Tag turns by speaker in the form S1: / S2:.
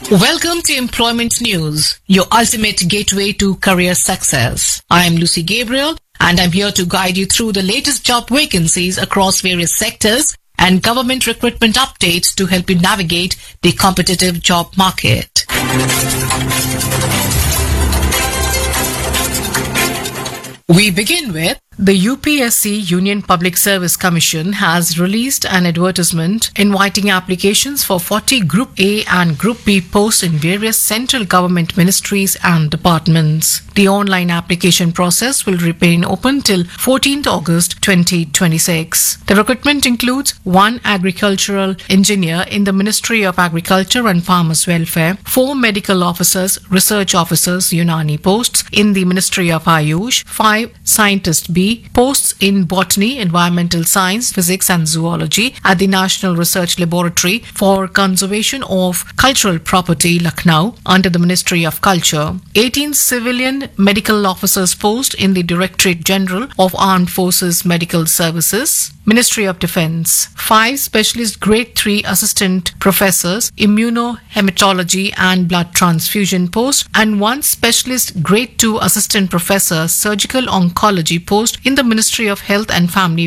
S1: Welcome to Employment News, your ultimate gateway to career success. I am Lucy Gabriel and I'm here to guide you through the latest job vacancies across various sectors and government recruitment updates to help you navigate the competitive job market. We begin with the UPSC Union Public Service Commission has released an advertisement inviting applications for 40 Group A and Group B posts in various central government ministries and departments. The online application process will remain open till 14th August 2026. The recruitment includes 1 agricultural engineer in the Ministry of Agriculture and Farmers Welfare, 4 medical officers, research officers, Unani posts in the Ministry of Ayush, 5 scientist B posts in botany, environmental science, physics and zoology at the National Research Laboratory for Conservation of Cultural Property, Lucknow, under the Ministry of Culture. 18 civilian medical officers posts in the Directorate General of Armed Forces Medical Services, Ministry of Defence. 5 specialist Grade 3 assistant professors, immunohematology and blood transfusion posts, and 1 specialist Grade 2 assistant professor, surgical oncology post in the Ministry of Health and Family